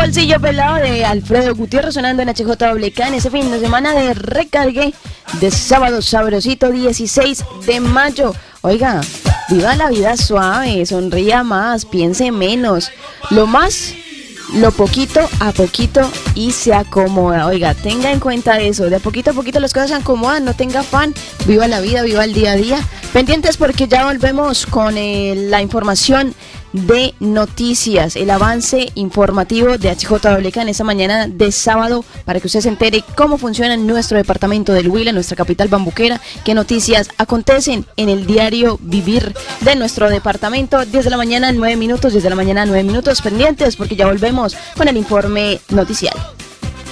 Bolsillo Pelado de Alfredo Gutiérrez sonando en HJWK en ese fin de semana de recargue de sábado sabrosito 16 de mayo. Oiga, viva la vida suave, sonría más, piense menos. Lo poquito a poquito y se acomoda. Oiga, tenga en cuenta eso. De poquito a poquito las cosas se acomodan, no tenga afán. Viva la vida, viva el día a día. Pendientes porque ya volvemos con la información de noticias, el avance informativo de HJWK en esta mañana de sábado para que usted se entere cómo funciona nuestro departamento del Huila, nuestra capital bambuquera, qué noticias acontecen en el diario vivir de nuestro departamento. 10 de la mañana, 9 minutos, 10 de la mañana, 9 minutos, pendientes porque ya volvemos con el informe noticial.